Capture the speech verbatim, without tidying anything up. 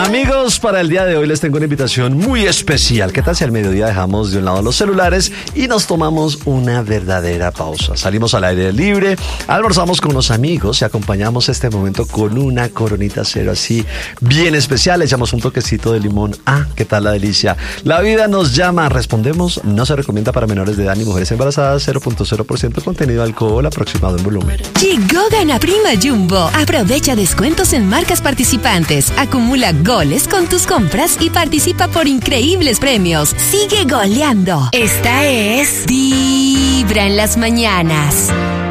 Amigos, para el día de hoy les tengo una invitación muy especial. ¿Qué tal si al mediodía dejamos de un lado los celulares y nos tomamos una verdadera pausa? Salimos al aire libre, almorzamos con unos amigos y acompañamos este momento con una Coronita Cero así bien especial. Le echamos un toquecito de limón. Ah, ¿qué tal la delicia? La vida nos llama. Respondemos, no se recomienda para menores de edad ni mujeres embarazadas. cero punto cero por ciento contenido de alcohol aproximado en volumen. Llegó Gana Prima Jumbo. Aprovecha descuentos en marcas participantes. Acumula goles con tus compras y participa por increíbles premios. Sigue goleando. Esta es Vibra en las mañanas.